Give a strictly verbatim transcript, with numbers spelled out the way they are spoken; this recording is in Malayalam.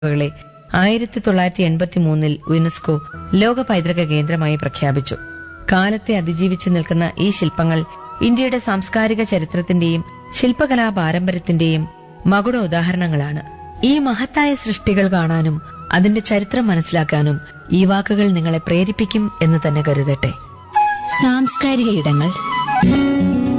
കളെ ആയിരത്തി തൊള്ളായിരത്തി എൺപത്തി മൂന്നിൽ യുനെസ്കോ ലോക പൈതൃക കേന്ദ്രമായി പ്രഖ്യാപിച്ചു. കാലത്തെ അതിജീവിച്ചു നിൽക്കുന്ന ഈ ശില്പങ്ങൾ ഇന്ത്യയുടെ സാംസ്കാരിക ചരിത്രത്തിന്റെയും ശില്പകലാ പാരമ്പര്യത്തിന്റെയും മകുട ഉദാഹരണങ്ങളാണ്. ഈ മഹത്തായ സൃഷ്ടികൾ കാണാനും അതിന്റെ ചരിത്രം മനസ്സിലാക്കാനും ഈ വാക്കുകൾ നിങ്ങളെ പ്രേരിപ്പിക്കും എന്ന് തന്നെ കരുതട്ടെ. സാംസ്കാരിക ഇടങ്ങൾ